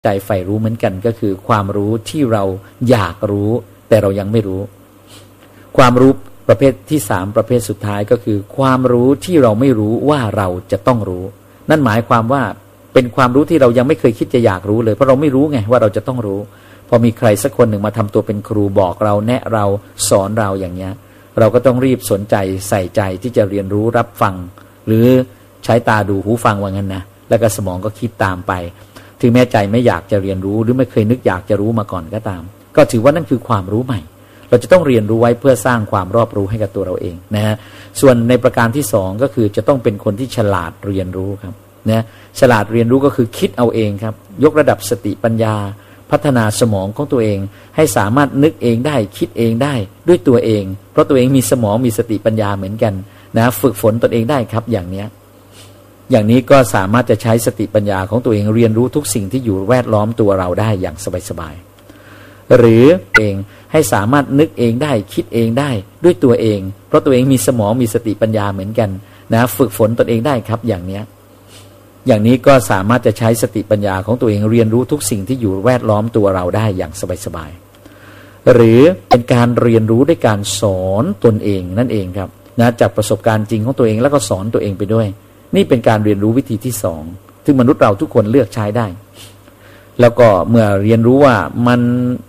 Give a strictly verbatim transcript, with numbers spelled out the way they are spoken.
ใจใฝ่รู้เหมือนกันก็คือความรู้ที่เราอยากรู้แต่เรายังไม่รู้ความรู้ประเภทที่สามประเภทสุดท้ายก็คือความรู้ที่เราไม่รู้ว่าเราจะต้องรู้นั่นหมายความว่าเป็นความรู้ที่เรายังไม่เคยคิดจะอยากรู้เลยเพราะเราไม่รู้ไงว่าเราจะต้องรู้พอมีใครสักคนหนึ่งมาทำตัวเป็นครูบอกเราแนะเราสอนเราอย่างเงี้ยเราก็ต้องรีบสนใจใส่ใจที่จะเรียนรู้รับฟังหรือใช้ตาดูหูฟังว่างั้นนะแล้วก็สมองก็คิดตามไปถึงแม้ใจไม่อยากจะเรียนรู้หรือไม่เคยนึกอยากจะรู้มาก่อนก็ตามก็ถือว่านั่นคือความรู้ใหม่เราจะต้องเรียนรู้ไว้เพื่อสร้างความรอบรู้ให้กับตัวเราเองนะฮะส่วนในประการที่สองก็คือจะต้องเป็นคนที่ฉลาดเรียนรู้ครับนะฉลาดเรียนรู้ก็คือคิดเอาเองครับยกระดับสติปัญญาพัฒนาสมองของตัวเองให้สามารถนึกเองได้คิดเองได้ด้วยตัวเองเพราะตัวเองมีสมองมีสติปัญญาเหมือนกันนะฝึกฝนตนเองได้ครับอย่างเนี้ยอย่างนี้ก็สามารถจะใช้สติปัญญาของตัวเองเรียนรู้ทุกสิ่งที่อยู่แวดล้อมตัวเราได้อย่างสบายๆหรือเองให้สามารถนึกเองได้คิดเองได้ด้วยตัวเองเพราะตัวเองมีสมองมีสติปัญญาเหมือนกันนะฝึกฝนตนเองได้ครับอย่างเนี้ยอย่างนี้ก็สามารถจะใช้สติปัญญาของตัวเองเรียนรู้ทุกสิ่งที่อยู่แวดล้อมตัวเราได้อย่างสบายๆหรือเป็นการเรียนรู้ด้วยการสอนตนเองนั่นเองครับนะจากประสบการณ์จริงของตัวเองแล้วก็สอนตัวเองไปด้วยนี่เป็นการเรียนรู้วิธีที่สองซึ่งมนุษย์เราทุกคนเลือกใช้ได้แล้วก็เมื่อเรียนรู้ว่ามัน